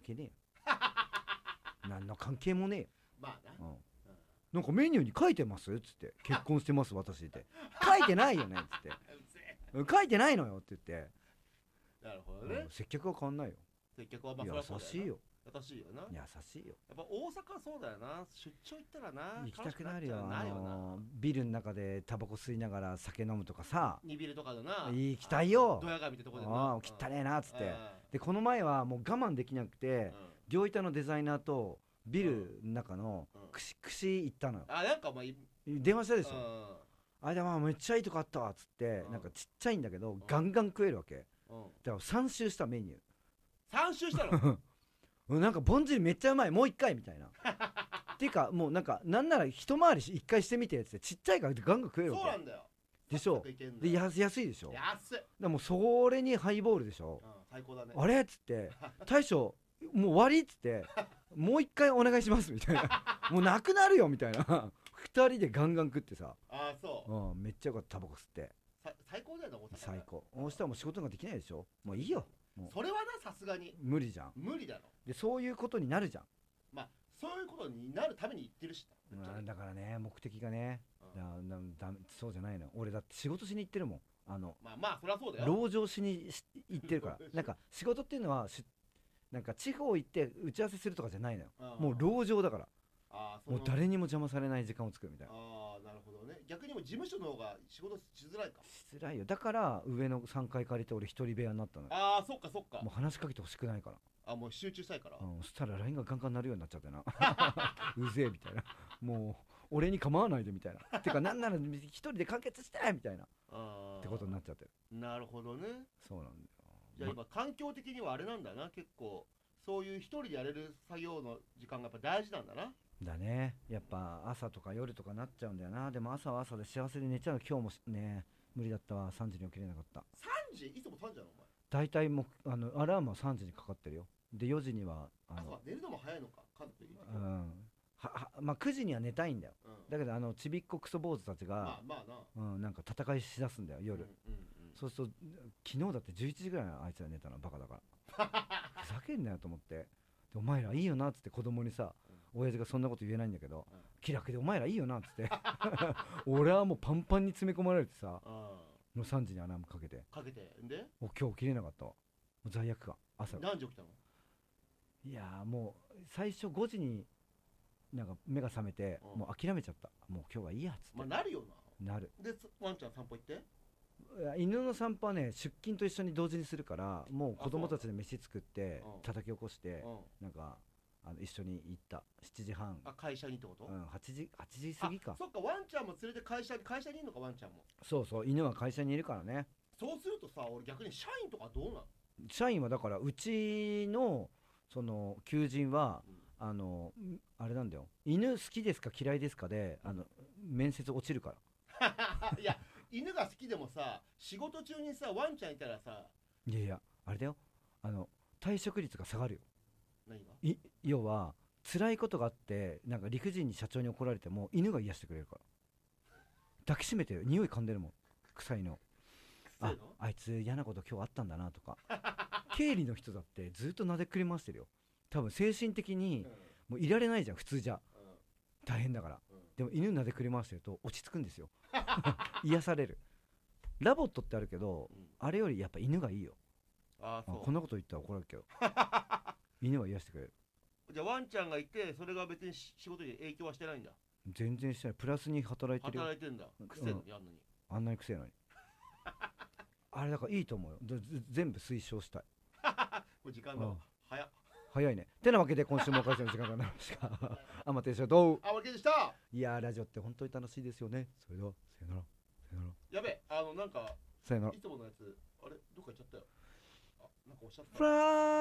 係ねえよ何の関係もねえよ。 まあな、 なんかメニューに書いてますっつって結婚してます私って書いてないよねっつって書いてないのよって言って。 なるほどね。 接客は変わんないよ。 接客はまあそりゃそうだよな。 優しいよ。 優しいよな。 優しいよ。 やっぱ大阪はそうだよな。出張行ったらな。 行きたくなるよ。 ないよな。 ビルの中でタバコ吸いながら酒飲むとかさ。 ニビルとかだな。 行きたいよ。 ドヤ顔見てとこでな。 汚ねえなっつって。でこの前はもう我慢できなくて、両板のデザイナーとビルの中のくし行ったのよ。 なんかお前電話したでしょ。あれでめっちゃいいとこあったわっつって、なんかちっちゃいんだけどガンガン食えるわけ。だから3周したメニュー。 3周したのなんかぼんじりめっちゃうまいもう一回みたいなっていうかもうなんなら一回り一回してみてってちっちゃいからガンガン食えるわけ。 そうなんだよでしょ。で安いでしょ。 安い。 でもそれにハイボールでしょ。 最高だね。 あれっつって大将もう終わりっつってもう一回お願いしますみたいなもうなくなるよみたいな2人でガンガン食ってさ。 そうめっちゃよかった。タバコ吸って最高だよな。 最高。そしたらもう仕事ができないでしょ。もういいよ。 それはなさすがに無理じゃん。 無理だろ。 でそういうことになるじゃん。 まあそういうことになるために言ってるしだからね目的がねそうじゃないの。俺だって仕事しに行ってるもん。 まあそりゃそうだよ。 籠城しに行ってるからなんか仕事っていうのはなんか地方行って打ち合わせするとかじゃないのよ。もう籠城だから。もう誰にも邪魔されない時間を作るみたいな。 なるほどね。逆にも事務所の方が仕事しづらいか。 しづらいよ。だから上の3階借りて俺一人部屋になったのよ。 そっかそっか。 もう話しかけてほしくないから。 もう集中したいから。 そしたら LINE がガンガン鳴るようになっちゃってなうぜえみたいな。もう俺に構わないでみたいなてかなんなら一人で完結してみたいなってことになっちゃってる。 なるほどね。 そうなんだよ。 じゃあ今環境的にはあれなんだな。結構そういう一人でやれる作業の時間がやっぱ大事なんだな。 だね。やっぱ朝とか夜とかなっちゃうんだよな。でも朝は朝で幸せで寝ちゃう。今日もね無理だったわ。3時に起きれなかった。 3時？いつも3時なのお前。 大体もうアラームは3時にかかってるよ。で4時には寝るのも早いのか家族で。 まあ9時には寝たいんだよ。だけどちびっこクソ坊主たちがなんか戦いしだすんだよ夜。そうすると昨日だって11時ぐらいあいつら寝たのバカだからふざけんなよと思って。でお前らいいよなっつって子供にさ、親父がそんなこと言えないんだけど、気楽でお前らいいよなっつって俺はもうパンパンに詰め込まれてさ、もう3時にアラームかけてで今日起きれなかったわ。もう罪悪感。朝何時起きたの？ いやもう最初5時になんか目が覚めて、もう諦めちゃった。もう今日はいいやっつって。 なるよな。 なる。 でワンちゃん散歩行って。 犬の散歩はね出勤と一緒に同時にするから、もう子供たちで飯作って叩き起こして、なんか一緒に行った。7時半。 会社にってこと？ 8時過ぎか。 そっか。ワンちゃんも連れて会社にいるのか。ワンちゃんも。 そう犬は会社にいるからね。 そうするとさ、俺逆に社員とかどうなの？ 社員はだからうちのその求人は、あれなんだよ。犬好きですか嫌いですかで面接落ちるからいや犬が好きでもさ、仕事中にさワンちゃんいたらさ、 いやあれだよ。退職率が下がるよ。 何が？ 要は辛いことがあってなんか理不尽に社長に怒られても犬が癒してくれるから。抱きしめてる。匂い噛んでるもん臭いの。あいつ嫌なこと今日あったんだなとか経理の人だってずっとなでくり回してるよ。多分精神的にもういられないじゃん普通じゃ。大変だから。でも犬なでくり回してると落ち着くんですよ癒される。ラボットってあるけど、あれよりやっぱ犬がいいよ。こんなこと言ったら怒られるけど犬は癒してくれる。 じゃあワンちゃんがいてそれが別に仕事に影響はしてないんだ？ 全然してない。プラスに働いてるよ。 働いてんだ。くせえのにやんのに。 あんなにくせえのにあれだからいいと思うよ。全部推奨したいこれ時間だわ。 早いね。てなわけで今週もお会社の時間がなりました天手でどうわけでした。 いやーラジオって本当に楽しいですよね。それではさよなら。 やべなんかさよなら。 いつものやつあれどっか行っちゃったよ。なんかおっしゃった。